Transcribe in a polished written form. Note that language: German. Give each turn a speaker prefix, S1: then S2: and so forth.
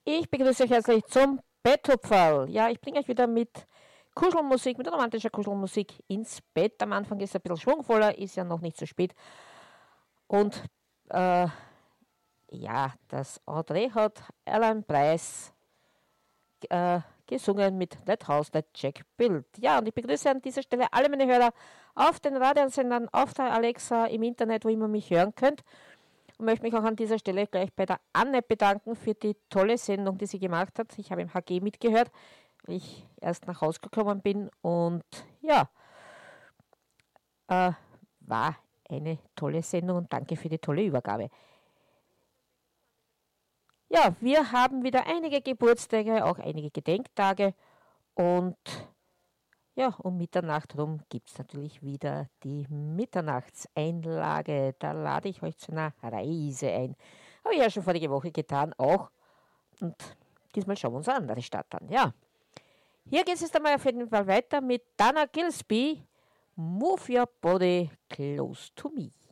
S1: Ich begrüße euch herzlich zum Betthupferl. Ja, ich bringe euch wieder mit Kuschelmusik, mit romantischer Kuschelmusik ins Bett. Am Anfang ist es ein bisschen schwungvoller, ist ja noch nicht so spät. Und ja, das Entree hat Alan Price gesungen mit That House That Jack Built. Ja, und ich begrüße an dieser Stelle alle meine Hörer auf den Radiosendern, auf der Alexa, im Internet, wo immer mich hören könnt. Und möchte mich auch an dieser Stelle gleich bei der Anne bedanken für die tolle Sendung, die sie gemacht hat. Ich habe im HG mitgehört, weil ich erst nach Hause gekommen bin. Und ja, war eine tolle Sendung und danke für die tolle Übergabe. Ja, wir haben wieder einige Geburtstage, auch einige Gedenktage. Und ja, um Mitternacht rum gibt es natürlich wieder die Mitternachtseinlage. Da lade ich euch zu einer Reise ein. Habe ich ja schon vorige Woche getan, auch. Und diesmal schauen wir uns eine andere Stadt an. Ja, hier geht es jetzt einmal auf jeden Fall weiter mit Dana Gillespie. Move your body close to me.